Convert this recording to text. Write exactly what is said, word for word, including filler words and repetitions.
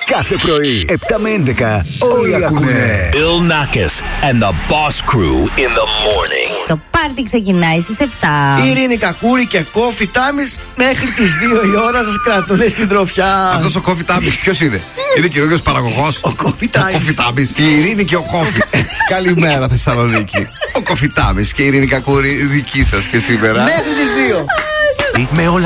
Κάθε πρωί, επτά με έντεκα, όλοι ακούνε. Bill Nackis and the Boss Crew in the morning. Το πάρτι ξεκινάει στις επτά. Η Ειρήνη Κακούρη και Coffee Tamis μέχρι τις δύο η ώρα σας κρατούνε συντροφιά. Αυτός ο Coffee Tamis ποιος είναι? Είναι καινούργιος παραγωγός. Ο Coffee Tamis. Η Ειρήνη και ο Coffee. Καλημέρα Θεσσαλονίκη. Ο Coffee Tamis και η Ειρήνη Κακούρη δική σας και σήμερα. Μέχρι τις δύο. Με όλα